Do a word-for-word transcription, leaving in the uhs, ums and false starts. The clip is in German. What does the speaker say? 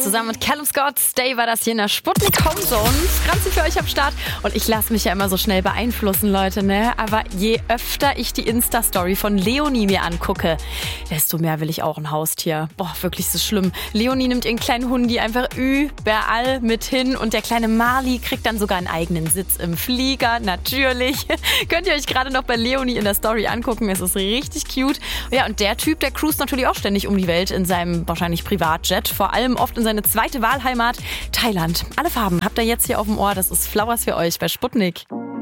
zusammen mit Callum Scott. Stay war das hier in der Sputnik Homezone. Franzi für euch am Start. Und ich lasse mich ja immer so schnell beeinflussen, Leute, ne? Aber je öfter ich die Insta-Story von Leonie mir angucke, desto mehr will ich auch ein Haustier. Boah, wirklich so schlimm. Leonie nimmt ihren kleinen Hundi einfach überall mit hin. Und der kleine Marley kriegt dann sogar einen eigenen Sitz im Flieger. Natürlich. Könnt ihr euch gerade noch bei Leonie in der Story angucken. Es ist richtig cute. Ja, und der Typ, der cruist natürlich auch ständig um die Welt in seinem wahrscheinlich Privatjet. Vor allem oft in seine zweite Wahlheimat Thailand. Alle Farben habt ihr jetzt hier auf dem Ohr. Das ist Flowers für euch bei Sputnik.